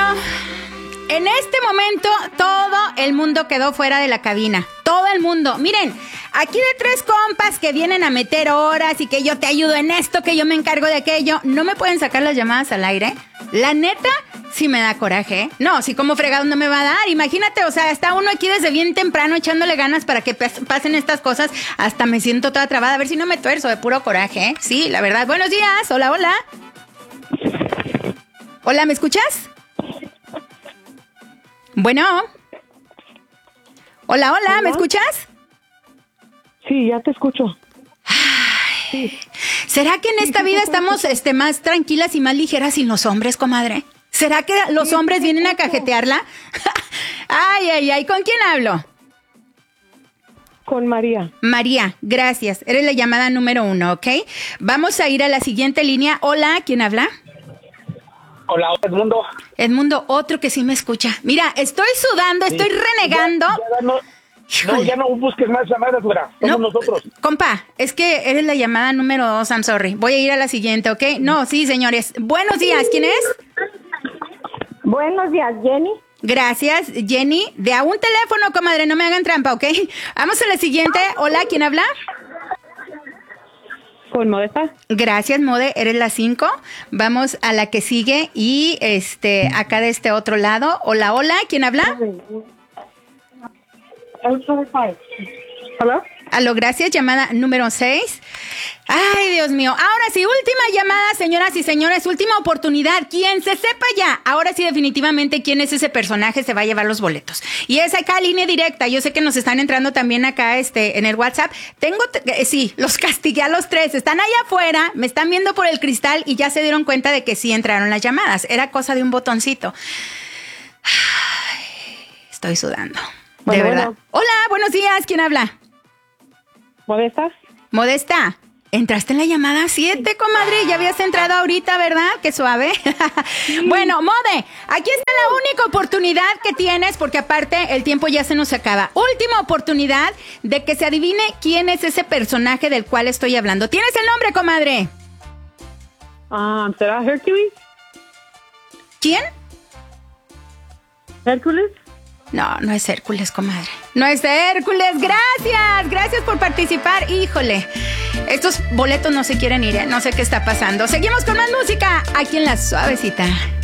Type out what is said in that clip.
en este momento todo el mundo quedó fuera de la cabina. Todo el mundo. Miren, aquí de 3 compas que vienen a meter horas y que yo te ayudo en esto, que yo me encargo de aquello, ¿no me pueden sacar las llamadas al aire? La neta, sí me da coraje, ¿eh? No, sí, como fregado no me va a dar. Imagínate, o sea, está uno aquí desde bien temprano echándole ganas para que pasen estas cosas. Hasta me siento toda trabada. A ver si no me tuerzo de puro coraje, ¿eh? Sí, la verdad. Buenos días. Hola, hola. Hola, ¿me escuchas? Bueno. Hola, hola, ¿me escuchas? Sí, ya te escucho. Ay, ¿será que en esta vida estamos más tranquilas y más ligeras sin los hombres, comadre? ¿Será que los hombres vienen a cajetearla? Ay, ay, ay, ¿con quién hablo? Con María. María, gracias. Eres la llamada número 1, ¿ok? Vamos a ir a la siguiente línea. Hola, ¿quién habla? Hola, Edmundo. Edmundo, otro que sí me escucha. Mira, estoy sudando, estoy renegando. Ya no busques más llamadas, güera. Somos nosotros. Compa, es que eres la llamada número 2, I'm sorry. Voy a ir a la siguiente, ¿ok? No, sí, señores. Buenos días, ¿quién es? Buenos días, Jenny. Gracias, Jenny. De a un teléfono, comadre, no me hagan trampa, ¿ok? Vamos a la siguiente. Hola, ¿quién habla? Con Modesta. Gracias, Mode, eres la 5. Vamos a la que sigue y acá de este otro lado. Hola, hola, ¿quién habla? ¿Hola? Aló, gracias, llamada número 6. Ay, Dios mío. Ahora sí, última llamada, señoras y señores, última oportunidad. Quien se sepa ya, ahora sí definitivamente quién es ese personaje se va a llevar los boletos. Y es acá línea directa. Yo sé que nos están entrando también acá en el WhatsApp. Sí, los castigué a los 3. Están allá afuera, me están viendo por el cristal y ya se dieron cuenta de que sí entraron las llamadas. Era cosa de un botoncito. Ay, estoy sudando. De verdad. Bueno. Hola, buenos días. ¿Quién habla? ¿Modesta? Modesta, entraste en la llamada 7, comadre. Ya habías entrado ahorita, ¿verdad? Qué suave. Sí. Bueno, Mode, aquí está la única oportunidad que tienes, porque aparte el tiempo ya se nos acaba. Última oportunidad de que se adivine quién es ese personaje del cual estoy hablando. ¿Tienes el nombre, comadre? ¿Será Hercules? ¿Quién? ¿Hércules? No, no es Hércules, comadre. No es Hércules. Gracias. Gracias por participar. Híjole, estos boletos no se quieren ir, ¿eh? No sé qué está pasando. Seguimos con más música aquí en La Suavecita.